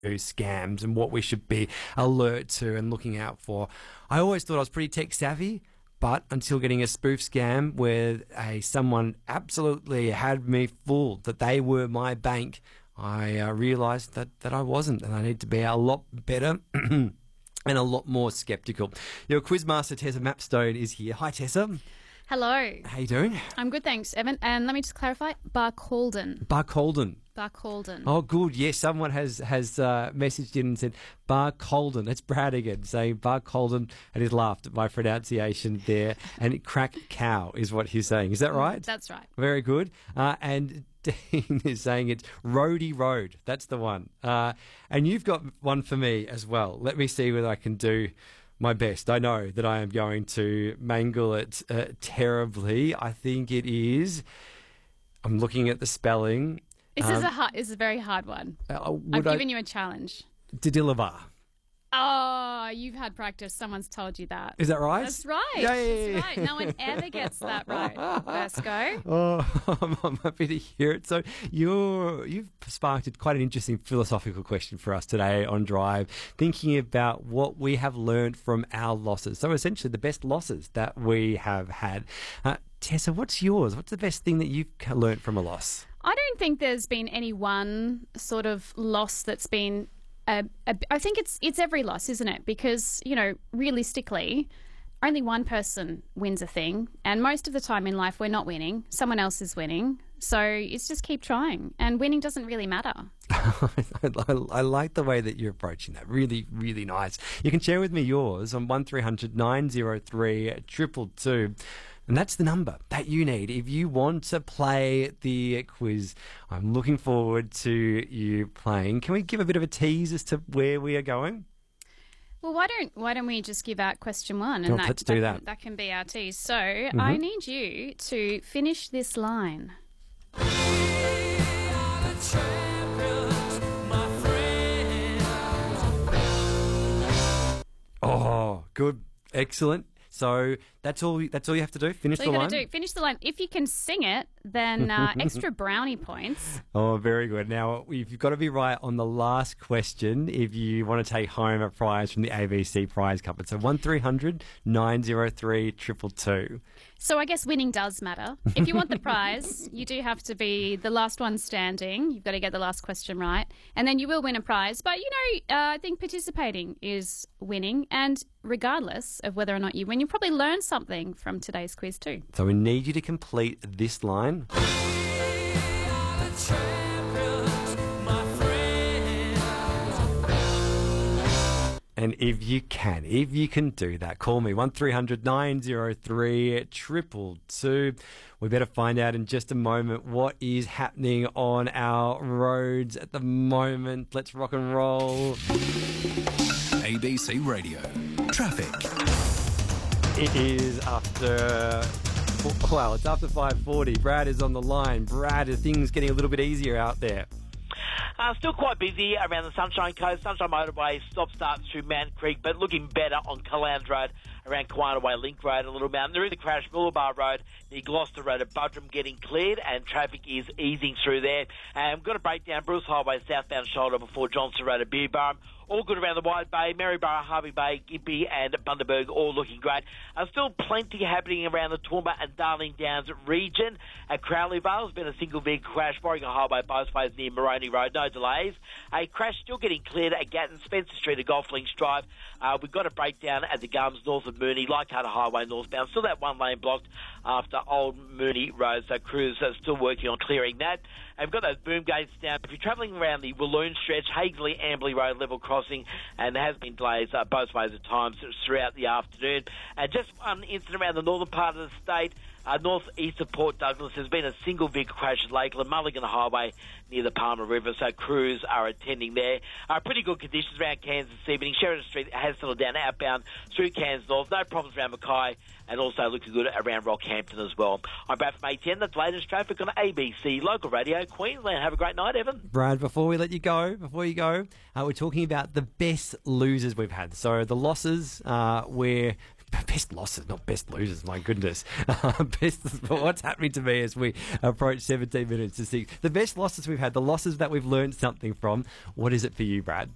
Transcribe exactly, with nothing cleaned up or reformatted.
scams and what we should be alert to and looking out for. I always thought I was pretty tech savvy, but until getting a spoof scam where a someone absolutely had me fooled that they were my bank, I uh, realised that, that I wasn't, and I need to be a lot better and a lot more sceptical. Your quizmaster, Tessa Mapstone, is here. Hi, Tessa. Hello. How you doing? I'm good, thanks, Evan. And let me just clarify, Barcaldine. Barcaldine. Barcaldine. Oh, good. Yes, someone has has uh, messaged in and said Barcaldine. That's Brad again saying Barcaldine, and he's laughed at my pronunciation there. And crack cow is what he's saying. Is that right? That's right. Very good. Uh, and Dean is saying it's Roadie Road. That's the one. Uh, and you've got one for me as well. Let me see whether I can do my best. I know that I am going to mangle it uh, terribly. I think it is. I'm looking at the spelling. This um, is a hard, this is a very hard one. Uh, I've I, given you a challenge. Didilivar. Oh, you've had practice. Someone's told you that. Is that right? That's right. Yay. That's right. No one ever gets that right. First go. Oh, I'm, I'm happy to hear it. So you're, you've sparked quite an interesting philosophical question for us today on Drive, thinking about what we have learned from our losses. So essentially the best losses that we have had. Uh, Tessa, what's yours? What's the best thing that you've learned from a loss? I don't think there's been any one sort of loss that's been A, a, I think it's it's every loss, isn't it? Because, you know, realistically, only one person wins a thing. And most of the time in life, we're not winning. Someone else is winning. So it's just keep trying. And winning doesn't really matter. I, I, I like the way that you're approaching that. Really, really nice. You can share with me yours on one three hundred nine oh three two two two. And that's the number that you need if you want to play the quiz. I'm looking forward to you playing. Can we give a bit of a tease as to where we are going? Well, why don't why don't we just give out question one? Oh, And that, let's do that, that. Can, that can be our tease. So Mm-hmm. I need you to finish this line. Oh, good. Excellent. So that's all. That's all you have to do. Finish So the you're line. going to do finish the line. If you can sing it, then uh, extra brownie points. Oh, very good. Now, you've got to be right on the last question if you want to take home a prize from the A B C prize cupboard. So one three hundred nine oh three two two two. So I guess winning does matter. If you want the prize, you do have to be the last one standing. You've got to get the last question right. And then you will win a prize. But, you know, uh, I think participating is winning. And regardless of whether or not you win, you probably learn something from today's quiz too. So we need you to complete this line. And if you can, if you can do that, call me, one three hundred nine oh three two two two. We better find out in just a moment what is happening on our roads at the moment. Let's rock and roll. A B C Radio. Traffic. It is after, well, it's after five forty. Brad is on the line. Brad, are things getting a little bit easier out there? Uh, still quite busy around the Sunshine Coast. Sunshine Motorway stop starts through Mountain Creek, but looking better on Calandra Road around Kiwana Way Link Road a little mountain. There is a crash, Boulevard Road near Gloucester Road at Budrum getting cleared, and traffic is easing through there. And we've got a breakdown, Bruce Highway southbound shoulder before Johnson Road at Beerburrum. All good around the Wide Bay, Maryborough, Harvey Bay, Gympie and Bundaberg, all looking great. Uh, still plenty happening around the Toowoomba and Darling Downs region. At Crowley Vale, there's been a single vehicle crash, Warringah Highway both ways near Moroney Road, no delays. A crash still getting cleared at Gatton Spencer Street at Golf Links Drive. Uh, we've got a breakdown at the Gums north of Mooney, Leichhardt Highway northbound. Still that one lane blocked after Old Mooney Road, so crews are still working on clearing that. And we've got those boom gates down. If you're travelling around the Walloon stretch, Hagesley, Amberley Road level crossing, and there has been delays uh, both ways at times throughout the afternoon. And just one incident around the northern part of the state, uh, north-east of Port Douglas, there's been a single vehicle crash at Lakeland, Mulligan Highway near the Palmer River, so crews are attending there. Uh, pretty good conditions around Cairns this evening. Sheridan Street has settled down outbound through Cairns North. No problems around Mackay, and also looking good around Rockhampton as well. I'm Brad from A ten. That's the latest traffic on A B C Local Radio, Queensland. Have a great night, Evan. Brad, before we let you go, before you go, uh, we're talking about the best losers we've had. So the losses uh, where... Best losses, not best losers, my goodness. Uh, best, but what's happening to me as we approach seventeen minutes to six? The best losses we've had, the losses that we've learned something from. What is it for you, Brad?